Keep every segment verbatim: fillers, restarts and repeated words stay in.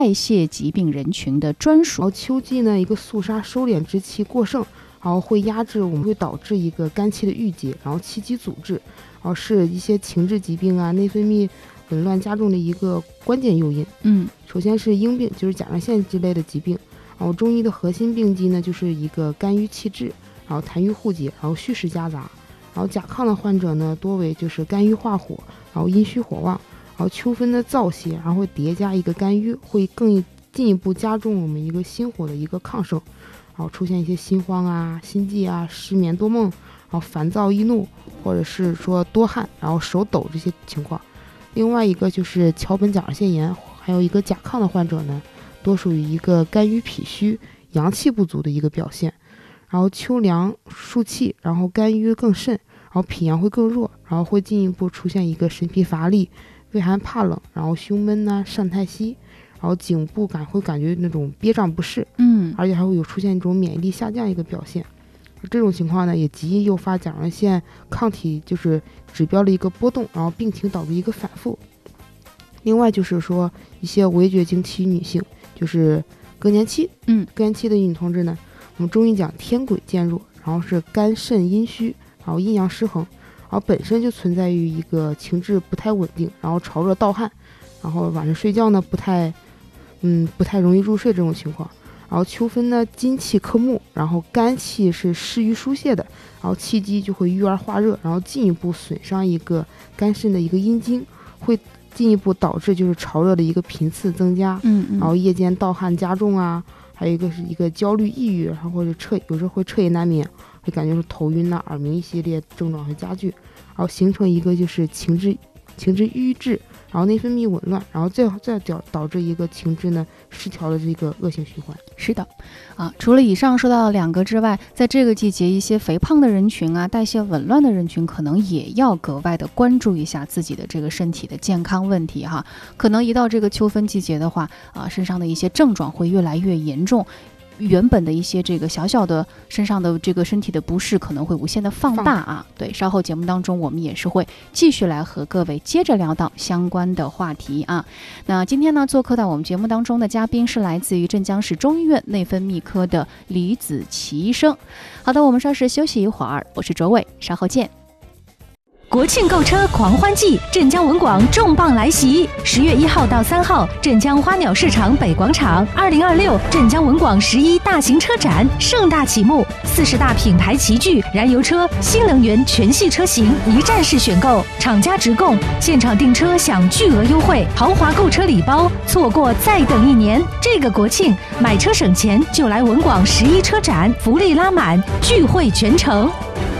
代谢疾病人群的专属。 然后秋季呢，一个肃杀收敛之气过剩，然后会压制我们会导致一个肝气的郁结，然后气机阻滞，然后是一些情志疾病啊、内分泌紊乱加重的一个关键诱因。 嗯， 首先是痈病，就是甲状腺之类的疾病。然后中医的核心病机呢，就是一个肝郁气滞，然后痰郁互结，然后虚实夹杂。然后甲亢的患者呢，多为就是肝郁化火，然后阴虚火旺。然后秋分的燥邪，然后会叠加一个肝郁，会更进一步加重我们一个心火的一个亢盛，然后出现一些心慌啊、心悸啊、失眠多梦，然后烦躁易怒，或者是说多汗，然后手抖这些情况。另外一个就是桥本甲状腺炎，还有一个甲亢的患者呢，多属于一个肝郁脾虚、阳气不足的一个表现。然后秋凉数气，然后肝郁更甚，然后脾阳会更弱，然后会进一步出现一个神疲乏力、畏寒怕冷，然后胸闷呐、善太息，然后颈部感会感觉那种憋胀不适， 嗯， 而且还会有出现一种免疫力下降一个表现。这种情况呢，也极易诱发甲状腺抗体就是指标的一个波动，然后病情导致一个反复。另外就是说一些围绝经期女性，就是更年期， 嗯， 更年期的女同志呢，我们中医讲天癸渐弱，然后是肝肾阴虚，然后阴阳失衡，然后本身就存在于一个情志不太稳定，然后潮热盗汗，然后晚上睡觉呢不太，嗯，不太容易入睡这种情况。然后秋分呢，金气克木，然后肝气是失于疏泄的，然后气机就会郁而化热，然后进一步损伤一个肝肾的一个阴经，会进一步导致就是潮热的一个频次增加， 嗯嗯， 然后夜间盗汗加重啊，还有一个是一个焦虑抑郁，然后或者彻有时候会彻夜难眠，会感觉是头晕呐、耳鸣一系列症状会加剧，然后形成一个就是情志情志郁滞，然后内分泌紊乱，然后再再导导致一个情志呢失调的这个恶性循环。 是的，啊，除了以上说到的两个之外，在这个季节，一些肥胖的人群啊，代谢紊乱的人群，可能也要格外的关注一下自己的这个身体的健康问题哈。可能一到这个秋分季节的话，啊，身上的一些症状会越来越严重。原本的一些这个小小的身上的这个身体的不适可能会无限的放大啊，对，稍后节目当中我们也是会继续来和各位接着聊到相关的话题啊。那今天呢，做客到我们节目当中的嘉宾是来自于镇江市中医院内分泌科的李子琪医生。好的，我们稍事休息一会儿，我是卓伟，稍后见。 国庆购车狂欢季，镇江文广重磅来袭！十月一号到三号，镇江花鸟市场北广场，二零二六镇江文广十一大型车展盛大启幕，四十大品牌齐聚，燃油车、新能源全系车型一站式选购，厂家直供，现场订车享巨额优惠，豪华购车礼包，错过再等一年。这个国庆买车省钱就来文广十一车展，福利拉满，聚会全城。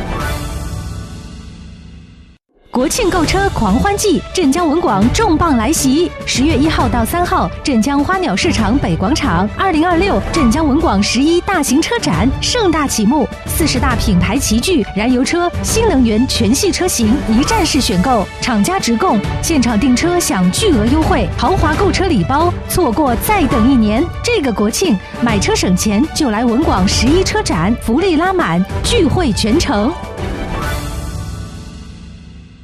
国庆购车狂欢季，镇江文广重磅来袭！十月一号到三号，镇江花鸟市场北广场，二零二六镇江文广十一大型车展盛大启幕，四十大品牌齐聚，燃油车、新能源全系车型一站式选购，厂家直供，现场订车享巨额优惠，豪华购车礼包，错过再等一年。这个国庆买车省钱就来文广十一车展，福利拉满，聚会全城。